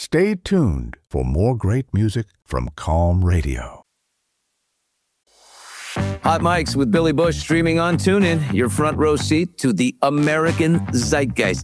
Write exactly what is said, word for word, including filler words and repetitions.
Stay tuned for more great music from Calm Radio. Hot Mics with Billy Bush streaming on TuneIn. Your front row seat to the American zeitgeist.